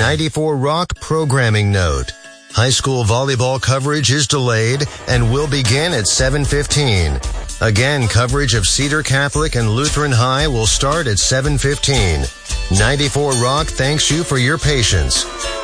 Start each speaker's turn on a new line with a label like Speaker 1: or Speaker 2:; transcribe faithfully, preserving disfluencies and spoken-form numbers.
Speaker 1: ninety-four Rock programming note. High school volleyball coverage is delayed and will begin at seven fifteen. Again, coverage of Cedar Catholic and Lutheran High will start at seven fifteen. ninety-four Rock thanks you for your patience.